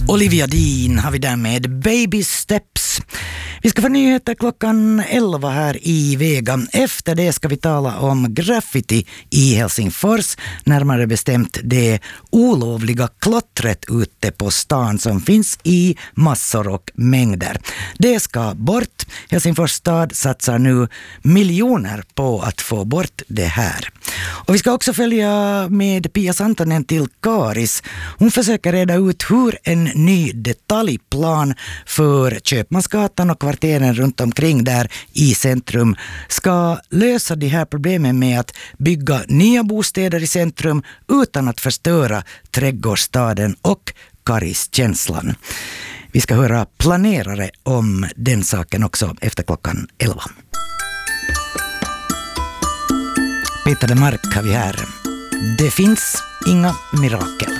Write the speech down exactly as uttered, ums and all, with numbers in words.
Olivia Dean har vi där med Baby Steps. Vi ska få nyheter klockan elva här i Vega. Efter det ska vi tala om graffiti i Helsingfors. Närmare bestämt det olovliga klottret ute på stan som finns i massor och mängder. Det ska bort. Helsingfors stad satsar nu miljoner på att få bort det här. Och vi ska också följa med Pia Santonen till Karis. Hon försöker reda ut hur en ny detaljplan för Köpmansgatan och kvarteren runt omkring där i centrum ska lösa de här problemen med att bygga nya bostäder i centrum utan att förstöra trädgårdsstaden och Kariskänslan. Vi ska höra planerare om den saken också efter klockan elva. Peter de Mark har vi här. Det finns inga mirakel.